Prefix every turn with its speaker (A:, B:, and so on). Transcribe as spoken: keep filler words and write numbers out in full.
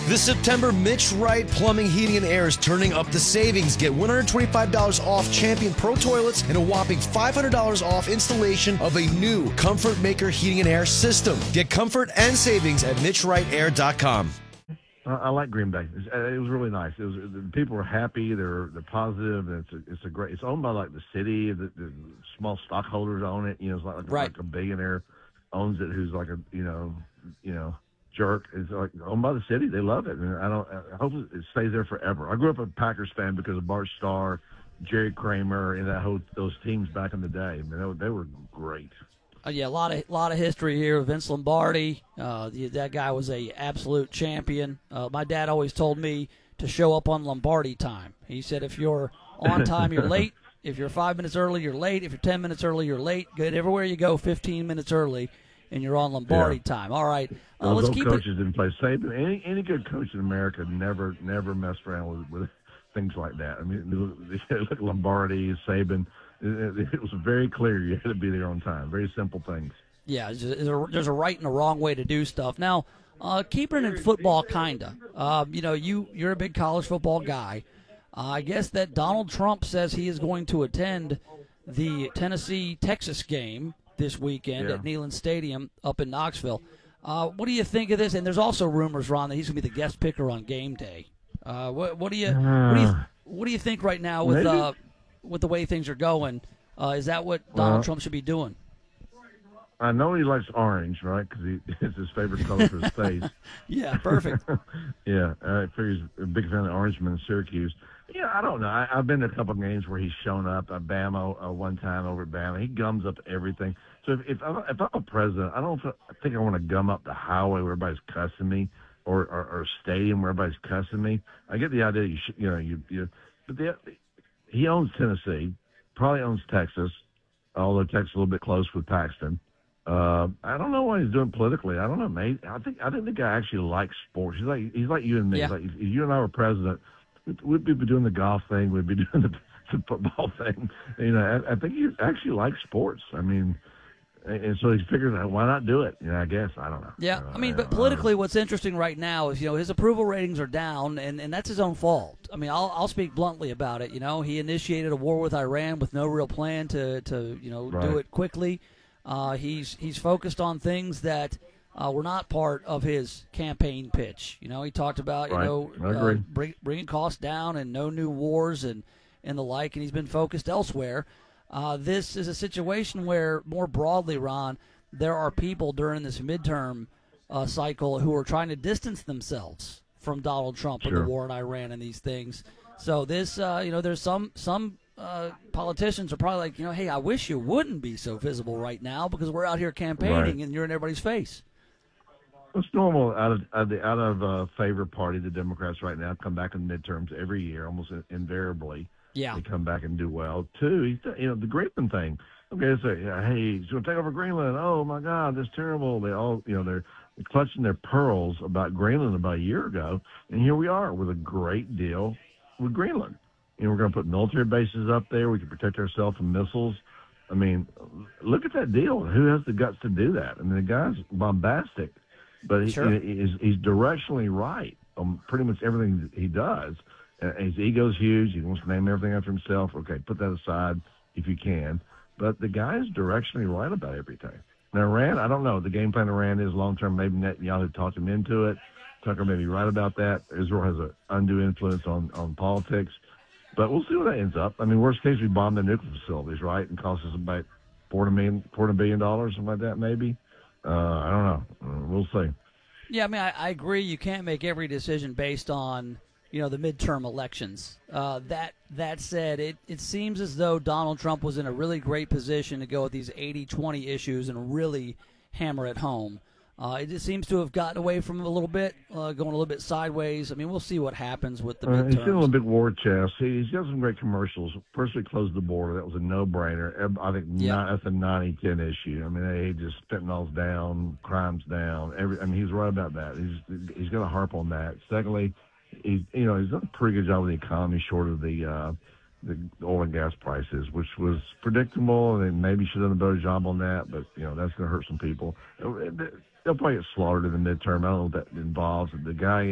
A: This September, Mitch Wright Plumbing, Heating, and Air is turning up the savings. Get one hundred twenty-five dollars off Champion Pro Toilets and a whopping five hundred dollars off installation of a new Comfort Maker Heating and Air system. Get comfort and savings at mitch wright air dot com.
B: I, I like Green Bay. It was, it was really nice. It was the people were happy. They're they're positive. And it's a, it's a great. It's owned by like the city. The, the small stockholders own it. You know, it's like,
C: Right.
B: like a billionaire owns it. Who's like a you know you know. jerk. It's like owned by the city. They love it, and I don't. I hope it stays there forever. I grew up a Packers fan because of Bart Starr, Jerry Kramer, and that whole those teams back in the day. I mean, they, were, they were great.
C: Uh, yeah, a lot of lot of history here. Vince Lombardi, uh, that guy was a absolute champion. Uh, my dad always told me to show up on Lombardi time. He said if you're on time, you're late. If you're five minutes early, you're late. If you're ten minutes early, you're late. Good everywhere you go, fifteen minutes early. And you're on Lombardi
B: Yeah.
C: time. All right, uh,
B: Those
C: let's
B: old
C: keep
B: coaches
C: it.
B: didn't play safe. Any any good coach in America never never messed around with, with things like that. I mean, look at Lombardi, Saban. It, it was very clear you had to be there on time. Very simple things.
C: Yeah, there's a, there's a right and a wrong way to do stuff. Now, uh, keeping it in football, kinda. Uh, you know, you you're a big college football guy. Uh, I guess that Donald Trump says he is going to attend the Tennessee-Texas game this weekend
B: Yeah.
C: at Neyland Stadium up in Knoxville. Uh, what do you think of this? And there's also rumors, Ron, that he's going to be the guest picker on game day. Uh, what, what do you what do you what do you think right now with
B: Maybe.
C: uh, with the way things are going? Uh, is that what Donald
B: Well,
C: Trump should be doing?
B: I know he likes orange, right? Because it's his favorite color for his face.
C: Yeah, perfect.
B: Yeah, I figure he's a big fan of Orangeman in Syracuse. Yeah, I don't know. I, I've been to a couple of games where he's shown up at Bama uh, one time over at Bama. He gums up everything. So if if I'm, if I'm a president, I don't f- I think I want to gum up the highway where everybody's cussing me, or, or or a stadium where everybody's cussing me. I get the idea. You should, you know, you you. But the, he owns Tennessee, probably owns Texas, although Texas is a little bit close with Paxton. Uh, I don't know what he's doing politically. I don't know, mate. I think I think the guy actually likes sports. He's like he's like you and me.
C: Yeah.
B: He's like if you and I were president, we'd be doing the golf thing. We'd be doing the, the football thing. You know, I, I think he actually likes sports. I mean, and, and so he's figured out why not do it. You know, I guess I don't know.
C: Yeah,
B: Uh,
C: I mean, but
B: don't know.
C: politically, what's interesting right now is, you know, his approval ratings are down, and, and that's his own fault. I mean, I'll I'll speak bluntly about it. You know, he initiated a war with Iran with no real plan to, to you know, do
B: Right.
C: it quickly. Uh, he's he's focused on things that uh, were not part of his campaign pitch. You know, he talked about, you
B: Right.
C: know,
B: I agree.
C: uh, bring, bringing costs down and no new wars and, and the like, and he's been focused elsewhere. Uh, this is a situation where, more broadly, Ron, there are people during this midterm uh, cycle who are trying to distance themselves from Donald Trump and
B: Sure.
C: the war in Iran and these things. So this, uh, you know, there's some some uh, politicians are probably like, you know, hey, I wish you wouldn't be so visible right now because we're out here campaigning
B: Right.
C: and you're in everybody's face.
B: It's normal out of out of, the, out of uh, favor party. The Democrats right now come back in midterms every year, almost invariably.
C: Yeah.
B: They come back and do well too. He's, you know, the Greenland thing. Okay, so yeah, hey, he's going to take over Greenland. Oh my God, that's terrible. They all, you know, they're clutching their pearls about Greenland about a year ago, and here we are with a great deal with Greenland. You know, we're going to put military bases up there. We can protect ourselves from missiles. I mean, look at that deal. Who has the guts to do that? I mean, the guy's bombastic, but he,
C: Sure.
B: he, he's, he's directionally right on pretty much everything he does. Uh, his ego's huge. He wants to name everything after himself. Okay, put that aside if you can. But the guy's directionally right about everything. Now, Iran, I don't know. The game plan Iran is long-term. Maybe Netanyahu talked him into it. Tucker may be right about that. Israel has an undue influence on, on politics. But we'll see where that ends up. I mean, worst case, we bomb the nuclear facilities, right, and cost us about forty million, forty billion dollars, something like that, maybe. Uh, I don't know. Uh, we'll see.
C: Yeah, I mean, I, I agree. You can't make every decision based on, you know, the midterm elections. Uh, that that said, it, it seems as though Donald Trump was in a really great position to go with these eighty twenty issues and really hammer it home. Uh, it just seems to have gotten away from it a little bit, uh, going a little bit sideways. I mean, we'll see what happens with the
B: Uh, he's doing a
C: midterms.
B: big war chest. He, he's got some great commercials. First, we closed the border. That was a no-brainer. I think
C: Yeah.
B: not, that's a ninety ten issue. I mean, they just fentanyl's down, crime's down. Every, I mean, he's right about that. He's he's going to harp on that. Secondly, he's you know he's done a pretty good job with the economy, short of the uh, the oil and gas prices, which was predictable. And maybe should have done a better job on that. But you know that's going to hurt some people. They'll probably get slaughtered in the midterm. I don't know what that involves. The guy